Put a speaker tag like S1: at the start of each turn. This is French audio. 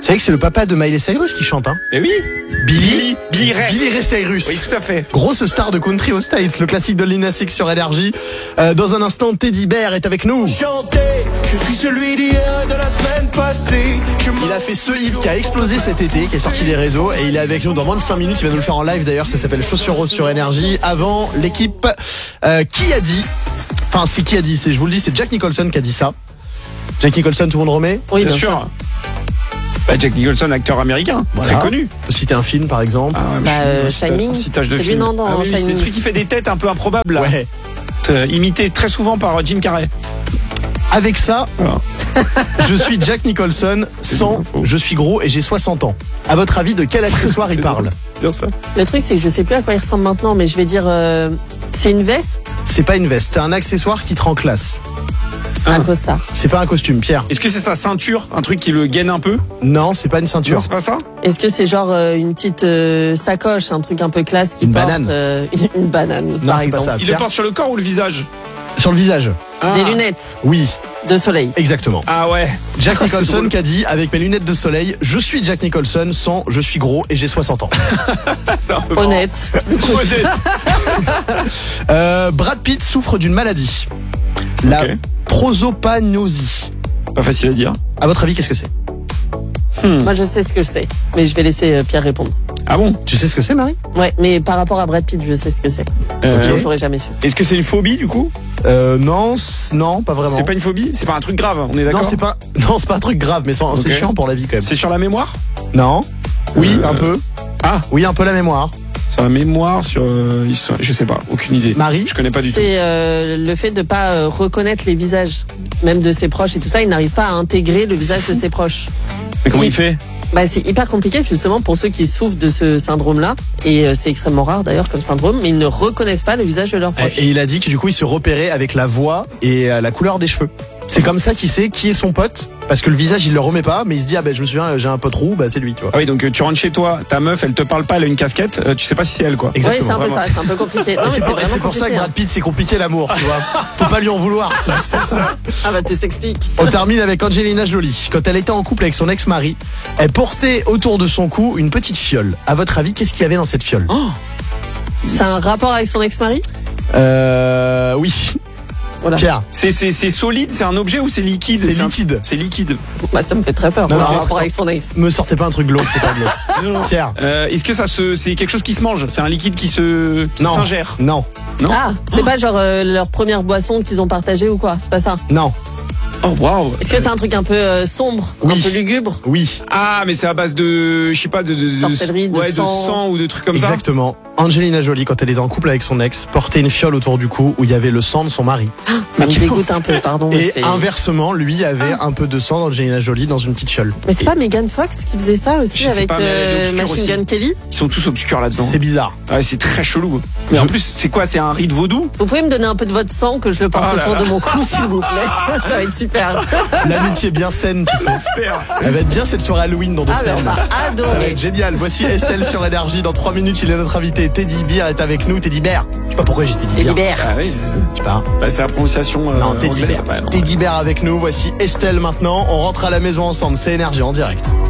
S1: savez que c'est le papa de Miley Cyrus qui chante, hein?
S2: Eh oui.
S1: Billy
S2: Ray.
S1: Billy Ray Cyrus.
S2: Oui, tout à fait.
S1: Grosse star de country aux States, le classique de Lil Nas X sur Énergie. Dans un instant, Teddy Bear est avec nous.
S3: Chanter, je suis celui d'hier et de la semaine passée.
S1: Il a fait ce hit qui a explosé cet été, qui est sorti des réseaux, et il est avec nous dans moins de 5 minutes. Il va nous le faire en live d'ailleurs, ça s'appelle Chaussures Roses sur Énergie. Avant, l'équipe qui a dit, enfin c'est qui a dit, je vous le dis, c'est Jack Nicholson qui a dit ça. Jack Nicholson, tout le monde remet?
S4: Oui,
S2: Bien sûr. Bah, Jack Nicholson, acteur américain,
S1: Voilà.
S2: très connu.
S1: Faut citer un film par exemple.
S2: Ah
S4: Bah, Shining.
S2: Citage de
S4: C'est lui,
S2: film.
S4: non, dans
S2: Ah oui, c'est
S4: Shining.
S2: celui qui fait des têtes un peu improbables, là.
S1: Ouais.
S2: Imité très souvent par Jim Carrey.
S1: Avec ça,
S2: Voilà.
S1: je suis Jack Nicholson, sans je suis gros et j'ai 60 ans. À votre avis, de quel accessoire il
S2: C'est
S1: parle?
S2: Dire ça.
S4: Le truc, c'est que je sais plus à quoi il ressemble maintenant, mais je vais dire, c'est une veste,
S1: C'est pas une veste, c'est un accessoire qui te rend classe.
S4: un costard.
S1: C'est pas un costume, Pierre.
S2: Est-ce que c'est sa ceinture, un truc qui le gaine un peu?
S1: Non, c'est pas une ceinture.
S2: Non, c'est pas ça?
S4: Est-ce que c'est genre une petite sacoche, un truc un peu classe qui
S1: Une
S4: porte
S1: banane.
S4: une banane,
S1: Non,
S4: par
S1: c'est pas
S4: exemple.
S1: ça.
S2: Il le
S1: Pierre,
S2: porte sur le corps ou le visage?
S1: sur le visage.
S2: Ah.
S4: Des lunettes
S1: Oui,
S4: de soleil.
S1: exactement.
S2: Ah ouais.
S1: Jack
S2: C'est
S1: Nicholson
S2: drôle.
S1: qui a dit, avec mes lunettes de soleil, je suis Jack Nicholson, sans je suis gros et j'ai 60 ans.
S2: C'est un peu marrant.
S4: Honnête.
S2: Honnête.
S1: Brad Pitt souffre d'une maladie. La
S2: Ok.
S1: prosopagnosie.
S2: Pas facile à dire.
S1: À votre avis, qu'est-ce que c'est?
S4: Moi, je sais ce que je sais, mais je vais laisser Pierre répondre.
S2: Ah bon?
S1: Tu sais ce que c'est, Marie?
S4: Ouais, mais par rapport à Brad Pitt, je sais ce que c'est. Sinon, j'aurais jamais su.
S2: Est-ce que c'est une phobie du coup?
S1: Non, non, pas vraiment.
S2: C'est pas une phobie? C'est pas un truc grave, on est
S1: Non,
S2: d'accord?
S1: c'est pas un truc grave, mais c'est
S2: Ok.
S1: chiant pour la vie quand même.
S2: C'est sur la mémoire?
S1: Non. Oui, un peu.
S2: Ah,
S1: Oui, un peu la mémoire.
S2: sur la mémoire, sur. Je sais pas, aucune idée.
S1: Marie?
S2: Je connais pas du tout.
S4: C'est le fait de pas reconnaître les visages, même de ses proches et tout ça. Il n'arrive pas à intégrer le visage de ses proches.
S2: Mais comment il fait?
S4: Bah, c'est hyper compliqué justement pour ceux qui souffrent de ce syndrome-là. Et c'est extrêmement rare d'ailleurs comme syndrome, mais ils ne reconnaissent pas le visage de leurs proches.
S1: Et il a dit que du coup, il se repérait avec la voix et la couleur des cheveux. C'est comme ça qu'il sait qui est son pote, parce que le visage, il le remet pas, mais il se dit, ah ben je me souviens, j'ai un pote roux, bah c'est lui, tu vois.
S2: Ah oui, donc tu rentres chez toi, ta meuf, elle te parle pas, elle a une casquette, tu sais pas si c'est elle quoi.
S4: Oui, c'est un peu
S2: Vraiment.
S4: ça, c'est un peu compliqué. Non, mais
S1: C'est pour,
S4: vraiment
S1: c'est pour ça que
S4: compliqué,
S1: Brad Pitt, c'est compliqué l'amour, tu vois. Faut pas lui en vouloir, c'est juste pour ça.
S4: hein. Ah bah, tu s'expliques.
S1: On termine avec Angelina Jolie. Quand elle était en couple avec son ex-mari, elle portait autour de son cou une petite fiole. À votre avis, qu'est-ce qu'il y avait dans cette fiole?
S4: C'est un rapport avec son ex-mari?
S1: Oui.
S4: Voilà.
S1: Pierre,
S2: C'est solide, c'est un objet ou c'est liquide?
S1: c'est liquide.
S2: C'est liquide.
S4: Bah, ça me fait très peur.
S1: Non,
S4: un
S1: non,
S4: rapport avec son ex.
S1: Me sortez pas un truc glauque, c'est pas glauque. Pierre,
S2: Est-ce que c'est quelque chose qui se mange? C'est un liquide qui
S1: non.
S2: s'ingère?
S1: Non,
S2: Non.
S4: Ah, c'est pas genre leur première boisson qu'ils ont partagée ou quoi? C'est pas ça.
S1: non,
S2: Oh waouh.
S4: Est-ce que c'est un truc un peu sombre,
S1: Oui.
S4: un peu lugubre?
S1: oui.
S2: Ah mais c'est à base de, je sais pas, de
S4: Sorcellerie, de
S2: ouais,
S4: sang.
S2: de sang ou de trucs comme ça.
S1: Exactement. Angelina Jolie, quand elle était en couple avec son ex, portait une fiole autour du cou où il y avait le sang de son mari.
S4: Ça me dégoûte un peu, pardon. mais
S1: Et
S4: c'est-
S1: inversement, lui avait un peu de sang d'Angelina Jolie dans une petite fiole.
S4: Mais c'est pas Megan Fox qui faisait ça aussi
S2: Je sais
S4: avec
S2: pas, mais elle est obscure
S4: Machine
S2: aussi.
S4: Gun Kelly?
S2: Ils sont tous obscurs là-dedans.
S1: C'est bizarre.
S2: Ouais, c'est très chelou. Mais en plus, c'est quoi? C'est un rite vaudou?
S4: Vous pouvez me donner un peu de votre sang que je le porte
S2: Oh là
S4: autour
S2: là.
S4: de mon cou, s'il vous plaît? Ça va être super.
S1: L'amitié bien saine, tu sais. Elle va être bien cette soirée Halloween dans 2
S4: Ah, mais on
S1: semaines.
S4: va
S1: Ça va
S4: adorer.
S1: être génial. Voici Estelle sur Énergie. Dans 3 minutes, il est notre invité. Teddy Bear est avec nous. Teddy Bear. Je sais pas pourquoi j'ai Teddy
S4: Et
S1: Bear.
S4: libère.
S2: Ah oui.
S1: Je sais pas.
S2: Bah, c'est la prononciation.
S1: Non, Teddy
S2: anglaise.
S1: Bear.
S2: Ouais, non.
S1: Teddy Bear avec nous. Voici Estelle maintenant. On rentre à la maison ensemble. C'est Énergie en direct.